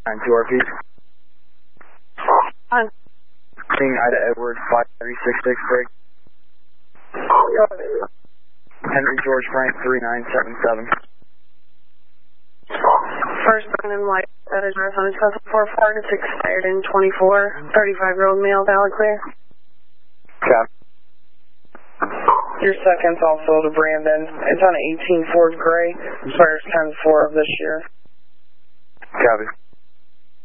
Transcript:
2 RP. On. King Ida Edward 5366 break. Henry George Frank 3977. First Brennan White, that is Marathon Express 44, it's expired in 24, 35-year-old male, valid clear. Copy. Your second's also to Brandon. It's on an 18 Ford Gray. Expires 10-4 of this year. Copy.